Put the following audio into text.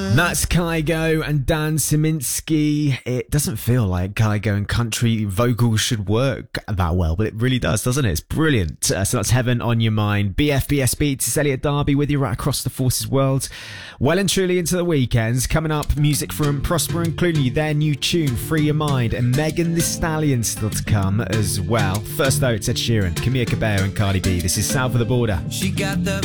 That's Kygo and Dan Siminski. It doesn't feel like Kygo and country vocals should work that well, but it really does, doesn't it? It's brilliant. So that's Heaven on Your Mind. BFBS Beats, it's Elliot Darby with you right across the Forces world. Well and truly into the weekends. Coming up, music from Prosper and Clooney, their new tune, Free Your Mind, and Megan Thee Stallion still to come as well. First though, it's Ed Sheeran, Camila Cabello and Cardi B. This is South of the Border. She got the